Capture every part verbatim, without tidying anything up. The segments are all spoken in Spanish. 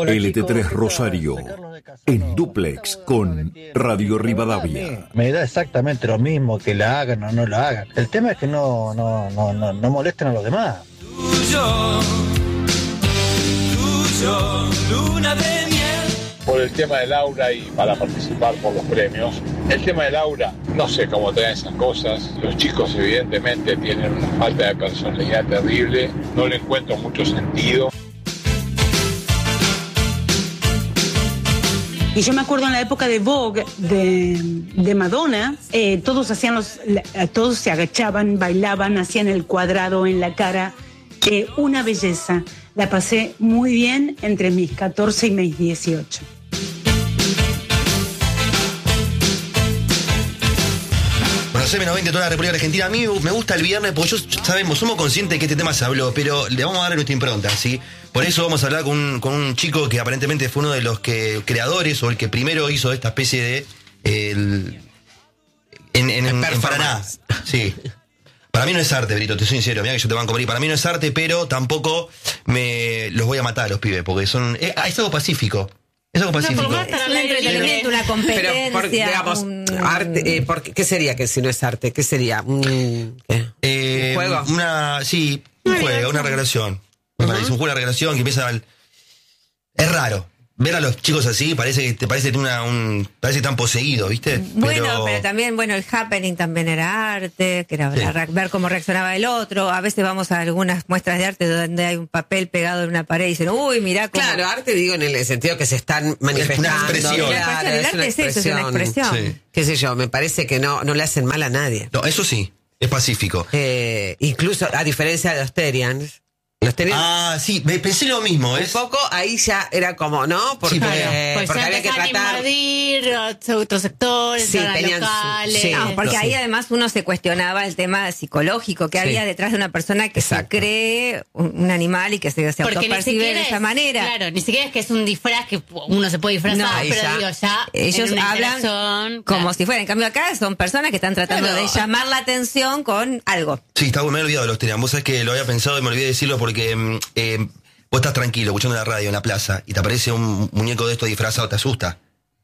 L T tres Rosario, en dúplex con Radio Rivadavia. Me da exactamente lo mismo que la hagan o no la hagan. El tema es que no, no, no, no, no molesten a los demás. Tuyo, tuyo, luna de miel. Por el tema del aura y para participar por los premios. El tema del aura, no sé cómo traen esas cosas. Los chicos evidentemente tienen una falta de personalidad terrible. No le encuentro mucho sentido. Y yo me acuerdo en la época de Vogue, de, de Madonna, eh, todos hacían los, todos se agachaban, bailaban, hacían el cuadrado en la cara. Eh, una belleza. La pasé muy bien entre mis catorce y mis dieciocho. Bueno, C M noventa, toda la República Argentina. A mí me gusta el viernes porque yo, sabemos, somos conscientes de que este tema se habló, pero le vamos a dar nuestra impronta, ¿sí? Por eso vamos a hablar con un, con un chico que aparentemente fue uno de los que creadores o el que primero hizo esta especie de... El, en, en, en, en Paraná. Sí. Para mí no es arte, Brito, te soy sincero, mira que yo te banco morir. Para mí no es arte, pero tampoco me los voy a matar a los pibes, porque son... Es, es algo pacífico. Es algo pacífico. No, es un entretenimiento, una competencia. Pero, por, digamos, un... arte, eh, por, ¿qué sería que si no es arte? ¿Qué sería? ¿Un, qué? Eh, ¿Un juego? Una, sí, un juego, una recreación. Me uh-huh. parece un juego de recreación que empieza al... Es raro. Ver a los chicos así parece que te parece una, un parece que están poseídos, ¿viste? Bueno, pero... pero también, bueno, el happening también era arte, que era sí. ver cómo reaccionaba el otro. A veces vamos a algunas muestras de arte donde hay un papel pegado en una pared y dicen, uy, mirá cómo... Claro, arte digo en el sentido que se están manifestando. Es una expresión. Claro, el es arte una es eso, es una expresión. Sí. Qué sé yo, me parece que no, no le hacen mal a nadie. No, eso sí, es pacífico. Eh, incluso, a diferencia de los Terians, Los Terians, ah, sí, me pensé lo mismo, ¿eh? Un poco ahí ya era como, ¿no? Porque, sí, claro. pues porque había que tratar... invadir otros sectores, sí, tenían locales. Su... Sí, no, porque sí. ahí además uno se cuestionaba el tema psicológico que sí. había detrás de una persona que Exacto. se cree un, un animal y que se, se autopercibe de esa es, manera. Claro, ni siquiera es que es un disfraz que uno se puede disfrazar, no, pero ya, digo, ya ellos hablan como claro. si fuera. En cambio acá son personas que están tratando claro. de llamar la atención con algo. Sí, está, me he olvidado de los Terians. Vos sabés que lo había pensado y me olvidé de decirlo porque... Eh, vos estás tranquilo, escuchando la radio en la plaza y te aparece un muñeco de esto disfrazado, te asusta.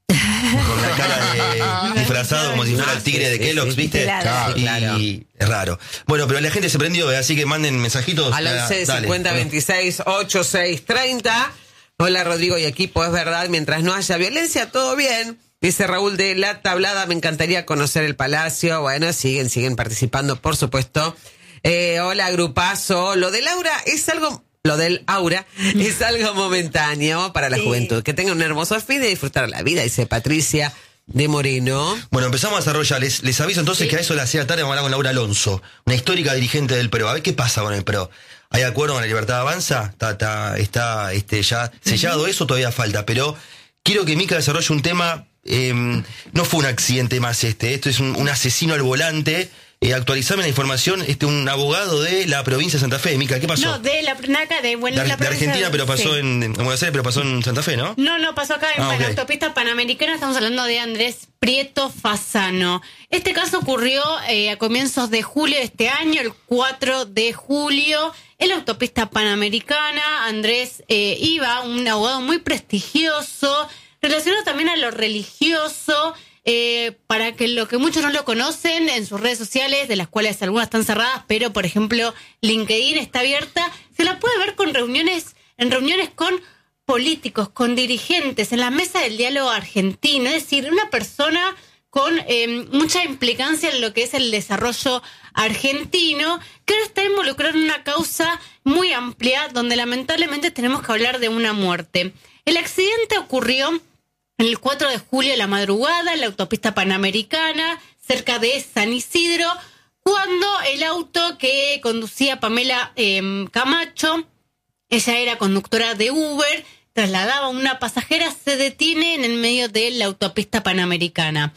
Con la cara de disfrazado como si fuera el tigre de Kellogg's, ¿viste? Claro, y claro. es raro. Bueno, pero la gente se prendió, así que manden mensajitos. Al once cincuenta veintiséis ochenta y seis treinta. Hola Rodrigo y equipo, es verdad, mientras no haya violencia, todo bien. Dice Raúl de La Tablada, me encantaría conocer el Palacio. Bueno, siguen, siguen participando, por supuesto. Eh, hola, grupazo. Lo de Laura es algo... Lo del aura es algo momentáneo para la sí. juventud. Que tengan un hermoso fin de disfrutar la vida, dice Patricia de Moreno. Bueno, empezamos a desarrollar. Les, les aviso entonces sí. que a eso de las seis de la tarde vamos a hablar con Laura Alonso, una histórica dirigente del P R O. A ver qué pasa con el P R O. ¿Hay acuerdo con la Libertad Avanza? Está, está, está este, ya sellado uh-huh. eso, todavía falta. Pero quiero que Mica desarrolle un tema. Eh, no fue un accidente más este. Esto es un, un asesino al volante. Eh, actualizame la información, este un abogado de la provincia de Santa Fe. Mica, ¿qué pasó? No, de la Naca, de, bueno, de, la de Argentina, pero pasó sí. en, en Buenos Aires, pero pasó en Santa Fe, ¿no? No, no, pasó acá en, ah, en okay. la autopista panamericana. Estamos hablando de Andrés Prieto Fasano. Este caso ocurrió eh, a comienzos de julio de este año, el cuatro de julio, en la autopista panamericana. Andrés eh, iba, un abogado muy prestigioso, relacionado también a lo religioso. Eh, para que lo que muchos no lo conocen en sus redes sociales, de las cuales algunas están cerradas, pero por ejemplo LinkedIn está abierta, se la puede ver con reuniones, en reuniones con políticos, con dirigentes, en la mesa del diálogo argentino, es decir, una persona con eh, mucha implicancia en lo que es el desarrollo argentino, que ahora está involucrado en una causa muy amplia, donde lamentablemente tenemos que hablar de una muerte. El accidente ocurrió el cuatro de julio de la madrugada, en la autopista panamericana, cerca de San Isidro, cuando el auto que conducía Pamela eh, Camacho, ella era conductora de Uber, trasladaba a una pasajera, se detiene en el medio de la autopista panamericana.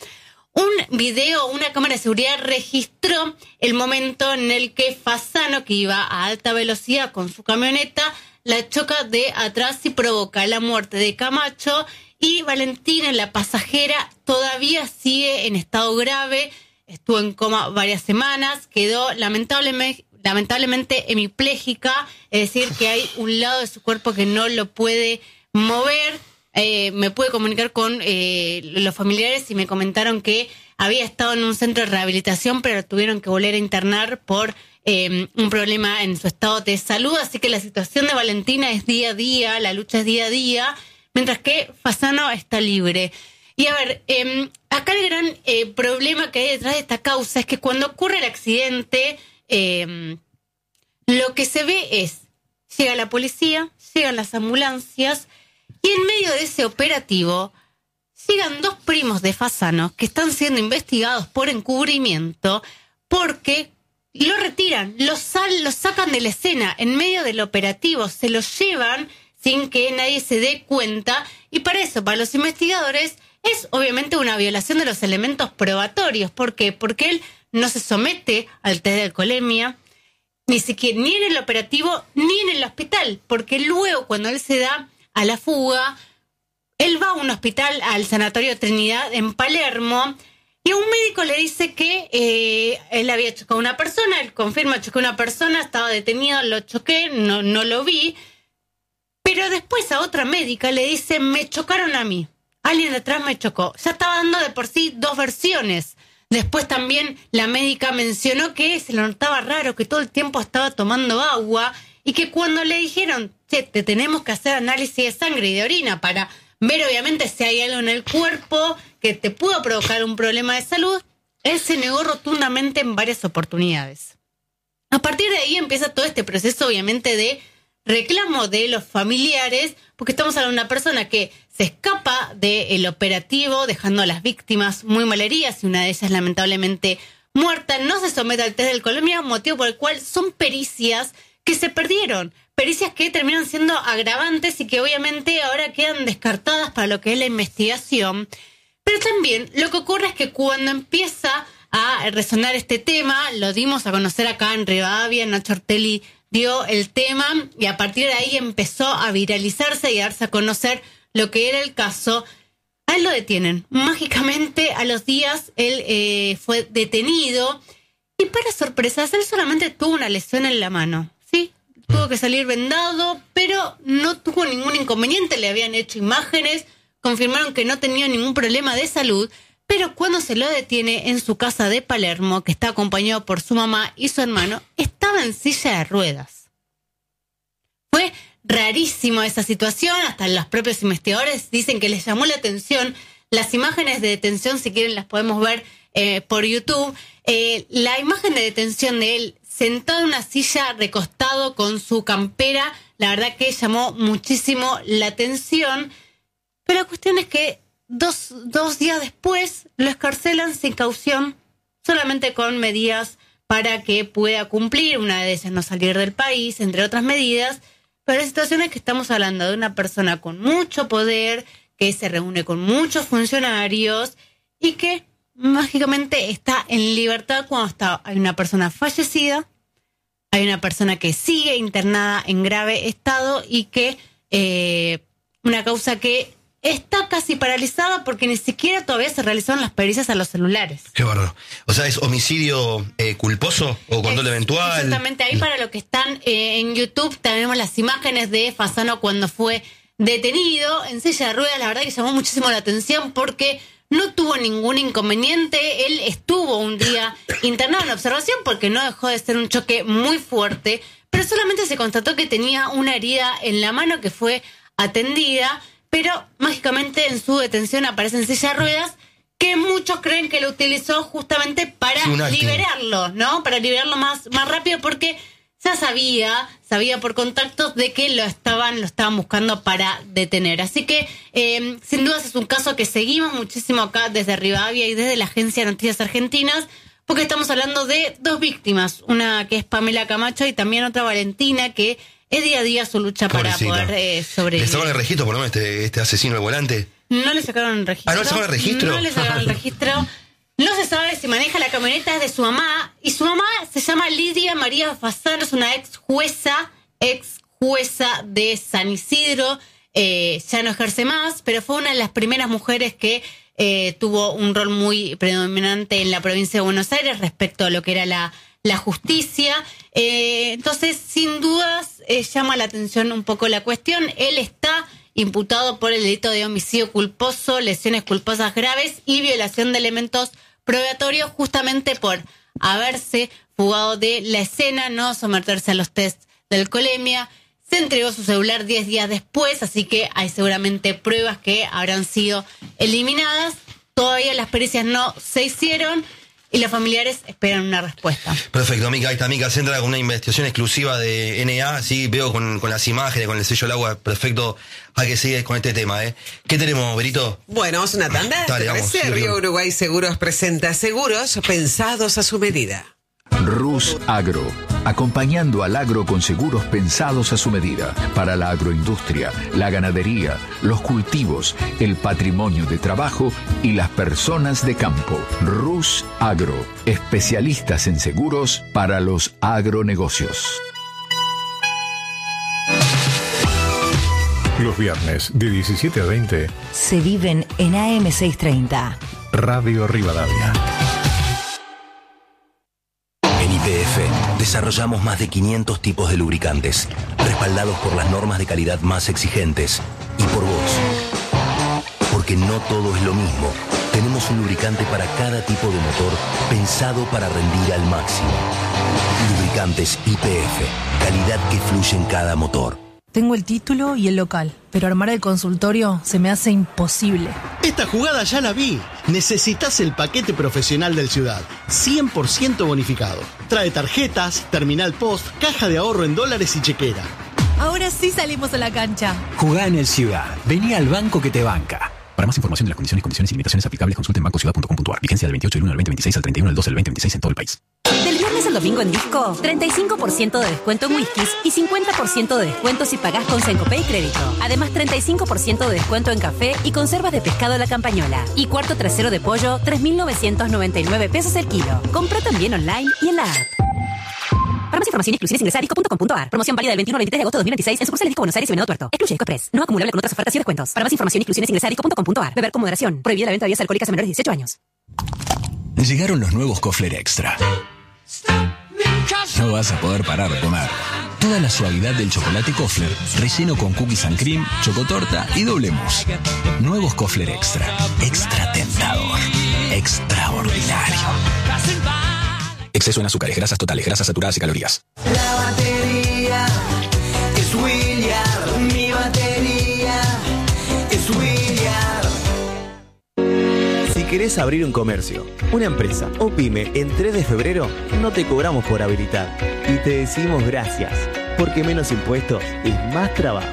Un video, una cámara de seguridad registró el momento en el que Fasano, que iba a alta velocidad con su camioneta, la choca de atrás y provoca la muerte de Camacho. Y Valentina, la pasajera, todavía sigue en estado grave, estuvo en coma varias semanas, quedó lamentablemente, lamentablemente hemipléjica, es decir, que hay un lado de su cuerpo que no lo puede mover. Eh, me pude comunicar con eh, los familiares y me comentaron que había estado en un centro de rehabilitación, pero tuvieron que volver a internar por eh, un problema en su estado de salud. Así que la situación de Valentina es día a día, la lucha es día a día, mientras que Fasano está libre. Y a ver, eh, acá el gran eh, problema que hay detrás de esta causa es que cuando ocurre el accidente, eh, lo que se ve es, llega la policía, llegan las ambulancias, y en medio de ese operativo llegan dos primos de Fasano que están siendo investigados por encubrimiento porque lo retiran, lo, sal, lo sacan de la escena en medio del operativo, se lo llevan sin que nadie se dé cuenta, y para eso, para los investigadores, es obviamente una violación de los elementos probatorios. ¿Por qué? Porque él no se somete al test de alcoholemia, ni siquiera ni en el operativo ni en el hospital, porque luego cuando él se da a la fuga, él va a un hospital, al Sanatorio Trinidad en Palermo, y a un médico le dice que eh, él había chocado a una persona, él confirma, chocó a una persona, estaba detenido, lo choqué, no, no lo vi, pero después a otra médica le dice, me chocaron a mí, alguien detrás me chocó. Ya estaba dando de por sí dos versiones. Después también la médica mencionó que se lo notaba raro, que todo el tiempo estaba tomando agua, y que cuando le dijeron, che, te tenemos que hacer análisis de sangre y de orina para ver obviamente si hay algo en el cuerpo que te pudo provocar un problema de salud, él se negó rotundamente en varias oportunidades. A partir de ahí empieza todo este proceso obviamente de reclamo de los familiares, porque estamos hablando de una persona que se escapa del operativo dejando a las víctimas muy malheridas y una de ellas lamentablemente muerta, no se somete al test del alcoholemia, motivo por el cual son pericias que se perdieron, pericias que terminan siendo agravantes y que obviamente ahora quedan descartadas para lo que es la investigación. Pero también lo que ocurre es que cuando empieza a resonar este tema, lo dimos a conocer acá en Rivadavia, Nacho Ortelli dio el tema y a partir de ahí empezó a viralizarse y a darse a conocer lo que era el caso. A él lo detienen. Mágicamente a los días él eh, fue detenido y para sorpresas él solamente tuvo una lesión en la mano. Sí, tuvo que salir vendado, pero no tuvo ningún inconveniente. Le habían hecho imágenes, confirmaron que no tenía ningún problema de salud, pero cuando se lo detiene en su casa de Palermo, que está acompañado por su mamá y su hermano, estaba en silla de ruedas. Fue rarísimo esa situación, hasta los propios investigadores dicen que les llamó la atención. Las imágenes de detención, si quieren, las podemos ver eh, por YouTube. Eh, la imagen de detención de él sentado en una silla, recostado con su campera, la verdad que llamó muchísimo la atención. Pero la cuestión es que dos, dos días después lo escarcelan sin caución, solamente con medidas para que pueda cumplir, una de ellas no salir del país, entre otras medidas. Pero la situación es que estamos hablando de una persona con mucho poder, que se reúne con muchos funcionarios y que mágicamente está en libertad cuando está, hay una persona fallecida, hay una persona que sigue internada en grave estado y que eh, una causa que está casi paralizada porque ni siquiera todavía se realizaron las pericias a los celulares. Qué bárbaro. O sea, ¿es homicidio eh, culposo o con dolo eventual? Exactamente, ahí para los que están eh, en YouTube tenemos las imágenes de Fasano cuando fue detenido en silla de ruedas. La verdad que llamó muchísimo la atención porque no tuvo ningún inconveniente. Él estuvo un día internado en observación porque no dejó de ser un choque muy fuerte, pero solamente se constató que tenía una herida en la mano que fue atendida, pero mágicamente en su detención aparece en silla de ruedas, que muchos creen que lo utilizó justamente para liberarlo, ¿no? Para liberarlo más, más rápido porque ya sabía, sabía por contactos de que lo estaban, lo estaban buscando para detener. Así que, eh, sin dudas es un caso que seguimos muchísimo acá desde Rivadavia y desde la Agencia de Noticias Argentinas, porque estamos hablando de dos víctimas, una que es Pamela Camacho y también otra Valentina, que es día a día su lucha Pobrecita. Para poder eh, sobrevivir. ¿Le sacaron el registro por lo menos este, este asesino al volante? No le sacaron el registro. ¿Ah, no le sacaron el registro? No le sacaron el registro. No se sabe si maneja la camioneta, es de su mamá. Y su mamá se llama Lidia María Fasano, es una ex jueza, ex jueza de San Isidro. Eh, ya no ejerce más, pero fue una de las primeras mujeres que eh, tuvo un rol muy predominante en la provincia de Buenos Aires respecto a lo que era la, la justicia. Eh, entonces, sin dudas, eh, llama la atención un poco la cuestión. Él está imputado por el delito de homicidio culposo, lesiones culposas graves y violación de elementos probatorios, justamente por haberse fugado de la escena, no someterse a los test de alcoholemia. Se entregó su celular diez días después, así que hay seguramente pruebas que habrán sido eliminadas. Todavía las pericias no se hicieron y los familiares esperan una respuesta. Perfecto, Mica, ahí está Mica Sendra con una investigación exclusiva de N A, sí, veo con, con las imágenes, con el sello del agua, perfecto, hay que seguir con este tema, ¿eh? ¿Qué tenemos, Berito? Bueno, vamos a una tanda. Dale, vamos. Sí, Río Uruguay Seguros presenta seguros pensados a su medida. Rus Agro, acompañando al agro con seguros pensados a su medida, para la agroindustria, la ganadería, los cultivos, el patrimonio de trabajo y las personas de campo. Rus Agro, especialistas en seguros para los agronegocios. Los viernes de diecisiete a veinte se viven en A M seiscientos treinta. Radio Rivadavia. En Y P F desarrollamos más de quinientos tipos de lubricantes, respaldados por las normas de calidad más exigentes y por vos. Porque no todo es lo mismo. Tenemos un lubricante para cada tipo de motor pensado para rendir al máximo. Lubricantes Y P F, calidad que fluye en cada motor. Tengo el título y el local, pero armar el consultorio se me hace imposible. Esta jugada ya la vi. Necesitas el paquete profesional del Ciudad, cien por ciento bonificado. Trae tarjetas, terminal post, caja de ahorro en dólares y chequera. Ahora sí salimos a la cancha. Jugá en el Ciudad. Vení al banco que te banca. Para más información de las condiciones, condiciones y limitaciones aplicables, consulte en banco ciudad punto com punto a r. Vigencia del veintiocho del uno al veinte veintiséis al treinta y uno del doce del veinte veintiséis en todo el país. Del viernes al domingo en Disco, treinta y cinco por ciento de descuento en whiskies y cincuenta por ciento de descuento si pagás con Sencopé y crédito. Además, treinta y cinco por ciento de descuento en café y conservas de pescado La Campañola. Y cuarto trasero de pollo, tres mil novecientos noventa y nueve pesos el kilo. Compra también online y en la app. Para más información y exclusiones ingresa a disco punto com punto a r. Promoción válida del veintiuno al veintitrés de agosto de dos mil veintiséis en sucursales Disco Buenos Aires y Venado Tuerto. Excluye Disco Express. No acumulable con otras ofertas y descuentos. Para más información y exclusiones ingresa a disco punto com punto a r. Beber con moderación. Prohibida la venta de bebidas alcohólicas a menores de dieciocho años. Llegaron los nuevos Kofler Extra. No vas a poder parar de comer. Toda la suavidad del chocolate Kofler, relleno con cookies and cream, chocotorta y doble mousse. Nuevos Kofler Extra. Extra tentador. Extraordinario. Exceso en azúcares, grasas totales, grasas saturadas y calorías. La batería es William, mi batería es William. Si querés abrir un comercio, una empresa o pyme en tres de febrero, no te cobramos por habilitar. Y te decimos gracias, porque menos impuestos es más trabajo.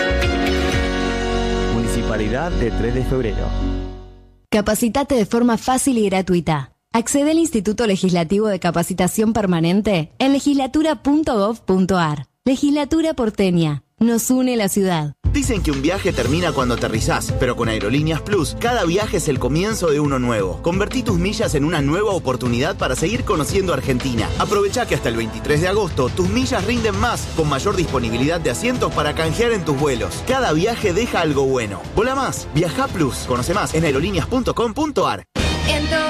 Municipalidad de tres de febrero. Capacitate de forma fácil y gratuita. Accede al Instituto Legislativo de Capacitación Permanente en legislatura punto gov punto a r. Legislatura porteña. Nos une la ciudad. Dicen que un viaje termina cuando aterrizás, pero con Aerolíneas Plus, cada viaje es el comienzo de uno nuevo. Convertí tus millas en una nueva oportunidad para seguir conociendo Argentina. Aprovecha que hasta el veintitrés de agosto tus millas rinden más, con mayor disponibilidad de asientos para canjear en tus vuelos. Cada viaje deja algo bueno. Vola más, viaja Plus. Conoce más en aerolíneas punto com punto a r.